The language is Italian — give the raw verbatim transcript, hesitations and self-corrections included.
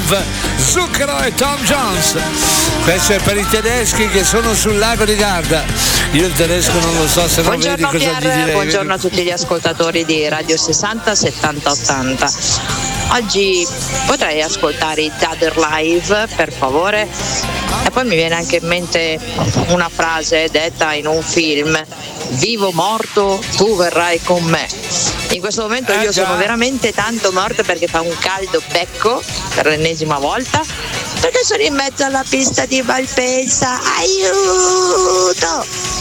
Love, Zucchero e Tom Jones. Questo è per i tedeschi che sono sul lago di Garda. Io il tedesco non lo so, se non vedi Buongiorno cosa gli Pierre, direi. buongiorno a tutti gli ascoltatori di Radio sessanta settanta ottanta. Oggi potrei ascoltare i Dother Live, per favore. E poi mi viene anche in mente una frase detta in un film: vivo o morto, tu verrai con me. In questo momento Eh io già. sono veramente tanto morta perché fa un caldo becco per l'ennesima volta, perché sono in mezzo alla pista di Malpensa. Aiuto!